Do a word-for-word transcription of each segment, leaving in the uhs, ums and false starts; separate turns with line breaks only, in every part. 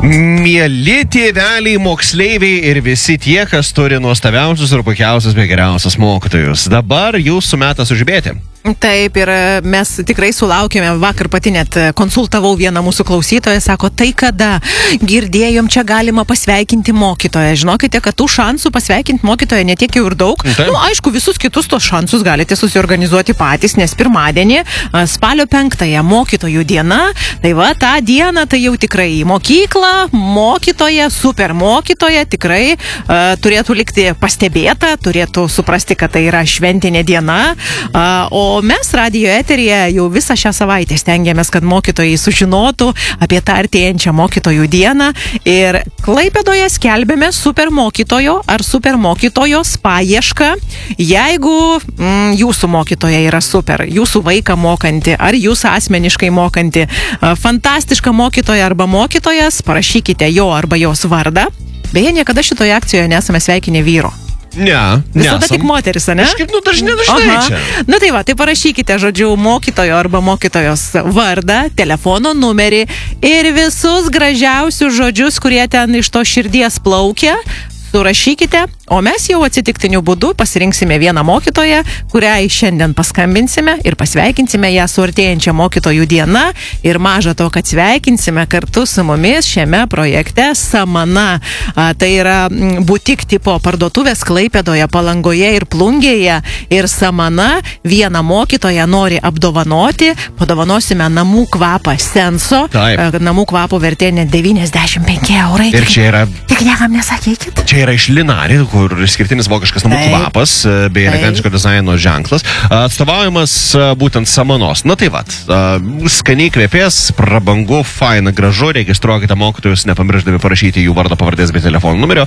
Mieli tėveliai, moksleiviai ir visi tie, kas turi nuostabiausius ir puikiausius bei geriausius mokytojus. Dabar jūsų metas užbėti.
Taip, ir mes tikrai sulaukėme, vakar pati net konsultavau vieną mūsų klausytoją, sako, tai kada girdėjom, čia galima pasveikinti mokytoją. Žinokite, kad tų šansų pasveikinti mokytoją netiek jau ir daug.
Taip.
Nu, aišku, visus kitus tos šansus galite susiorganizuoti patys, nes pirmadienį, spalio penktąją mokytojų diena, tai va, tą dieną tai jau tikrai į mokyklą, mokytoja, super mokytoja, tikrai uh, turėtų likti pastebėta, turėtų suprasti, kad tai yra šventinė diena, uh, o O mes radijo eteryje jau visą šią savaitę stengiamės, kad mokytojai sužinotų apie tą artėjančią mokytojų dieną. Ir Klaipėdoje skelbėme super mokytojo ar super mokytojos paiešką. Jeigu mm, jūsų mokytoja yra super, jūsų vaiką mokanti, ar jūs asmeniškai mokanti, fantastiška mokytoja arba mokytojas, parašykite jo arba jos vardą. Beje, niekada šitoje akcijoje nesame sveikinę vyro.
Ne,
Visada tik moteris, ne?
Kažkaip, nu, dažnai, dažnai čia.
Nu tai va, tai parašykite, žodžiu, mokytojo arba mokytojos vardą, telefono numerį ir visus gražiausius žodžius, kurie ten iš to širdies plaukia, surašykite, o mes jau atsitiktiniu būdu pasirinksime vieną mokytoją, kuriai šiandien paskambinsime ir pasveikinsime ją su artėjančia mokytojų diena. Ir maža to, kad sveikinsime kartu su mumis šiame projekte Samana. A, tai yra butik tipo parduotuvės Klaipėdoje, Palangoje ir Plungėje. Ir Samana vieną mokytoją nori apdovanoti. Padovanosime namų kvapą Senso.
Taip.
Namų kvapo vertė net devyniasdešimt penki eurai.
Ir čia yra...
Tik niekam nesakykit.
Čia yra iš Linari, kur išskirtinis vokiškas namų kvapas bei elegantiško dizaino ženklas, atstovaujamas būtent Samanos. Na tai vat, skaniai kvepės, prabangu, faina, gražu, registruokite mokytojus, nepamiršdami parašyti jų vardo, pavardės bei telefono numerio.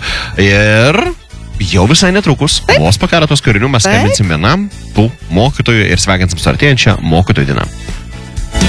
Ir jau visai netrukus, vos po keletos kūrinių mes skambinsim vienam tų mokytojų ir sveikinsim su artėjančia mokytojų diena.